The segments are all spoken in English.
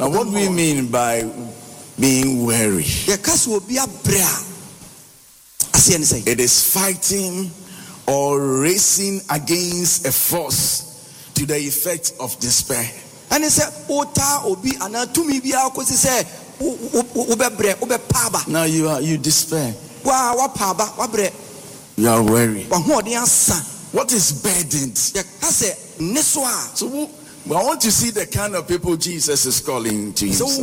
Now, what we mean by being weary? It is fighting or racing against a force to the effect of despair. And it's now you despair. You are weary. What is burdened? So I want to see the kind of people Jesus is calling to himself.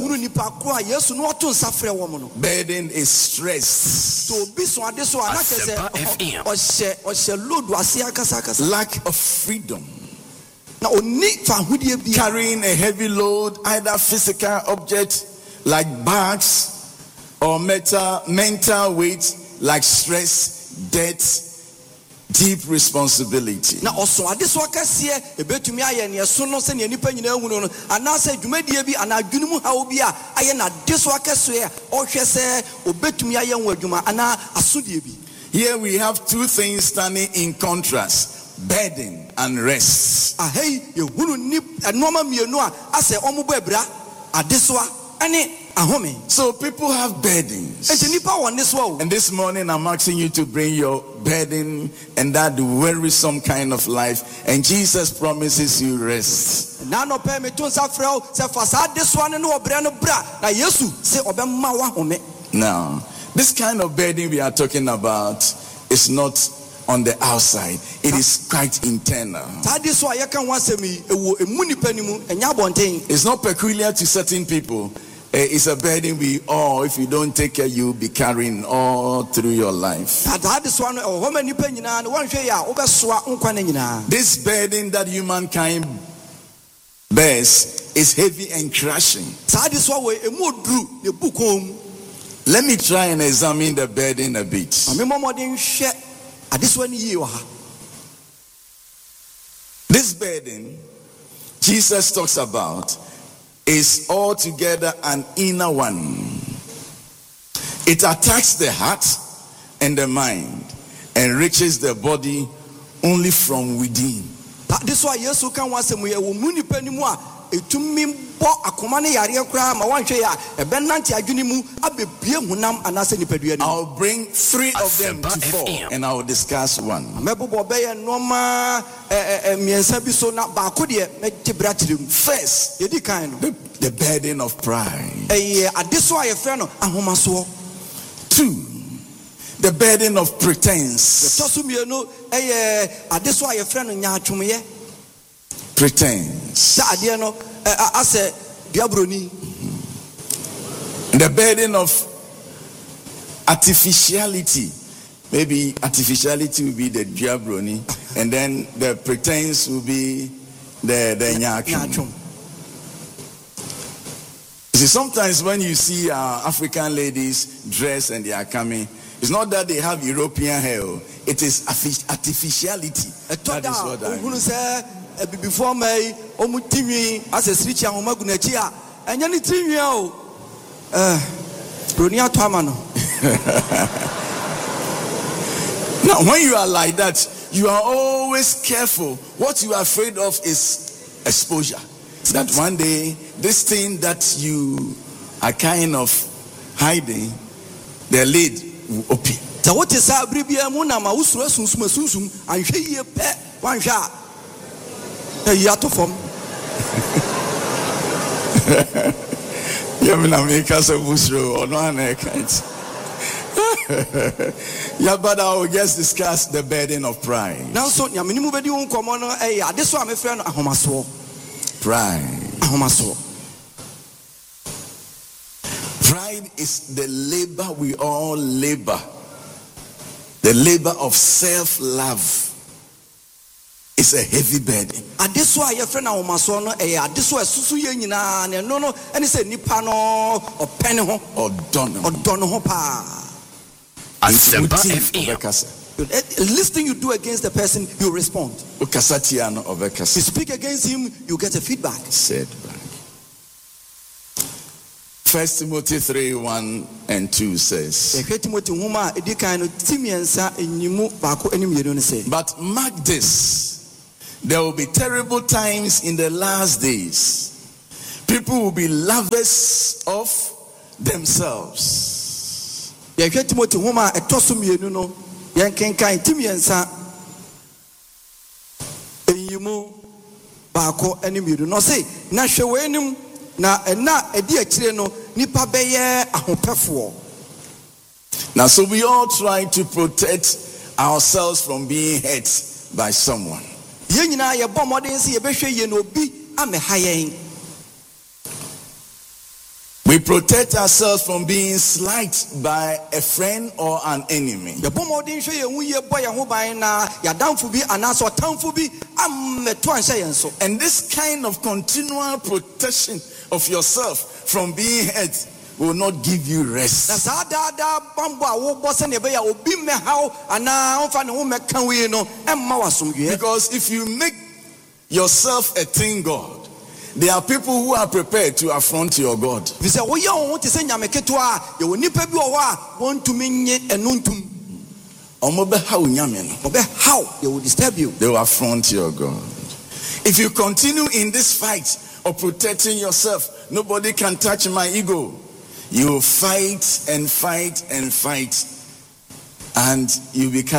Burden is stress. Lack of freedom. Carrying a heavy load, either physical object like bags or mental weight like stress, debt, deep responsibility. Now also here we have two things standing in contrast: burden and rest. So people have burdens. And this morning I'm asking you to bring your burden and that wearisome kind of life, and Jesus promises you rest. Now, this kind of burden we are talking about is not on the outside. It is quite internal. It's not peculiar to certain people. It's a burden we all, if you don't take care, you'll be carrying all through your life. This burden that humankind bears is heavy and crushing. Let me try and examine the burden a bit. This burden Jesus talks about is altogether an inner one. It attacks the heart and the mind and reaches the body only from within. This why Jesus can was we I'll bring three of them to four and I'll discuss one. First, the burden of pride. 2, the burden of pretense. Pretense. The burden of artificiality. Maybe artificiality will be the diabroni, and then the pretense will be the nyachum. See, sometimes when you see African ladies dress and they are coming, it's not that they have European hair. It is artificiality. That is what I mean. Before me, as a switch and Omagunachia, and then it's now, when you are like that, you are always careful. What you are afraid of is exposure. That one day, this thing that you are kind of hiding, the lid will open. So what is that? Yeah, but I will just discuss the burden of pride. Now, so pride is the labor we all labor, the labor of self-love. It's a heavy burden. This why your friend this was and it's a nipano or penny or dono pa. Listening you do against the person, you respond. You speak against him, you get a feedback. Said back. 1 Timothy 3:1 and 2 says, but mark this, there will be terrible times in the last days. People will be lovers of themselves. Timothy homa etoso mienu no yenkenkan timiensa eyimu baako ene mienu no say na hwe wenim na edi akire no nipa beye ahopefo. Now, so we all try to protect ourselves from being hurt by someone. Yenyina ye bɔ mmɔden sɛ yɛbɛhwɛ yie na obi ameha yɛn. We protect ourselves from being slighted by a friend or an enemy. Yɛbɔ mmɔden hwɛ yɛn ho yie bɔ yɛn ho ban na yɛadamfo bi anaasɛ ɔtamfo bi ammɛto anhyɛ yɛn so. And this kind of continual protection of yourself from being hurt will not give you rest. Na saa daadaa bambɔ a wobɔ sɛ ne ɛbɛyɛ a obi mmɛhaw anaa ɔmfa ne ho mmɛka wie no ɛmma w'asomdwoeɛ. Because if you make yourself a thing God, there are people who are prepared to affront your God. Fi sɛ woyɛ wo ho te sɛ nyame ketewa a yɛwɔ nnipa bi wɔ hɔ a wɔntumi nye ɛno ntom. Ɔmo bɛhaw nyame no. Ɔbɛhaw, they will disturb you. They will affront your God. If you continue in this fight of protecting yourself, nobody can touch my ego. You fight and fight and fight, and you become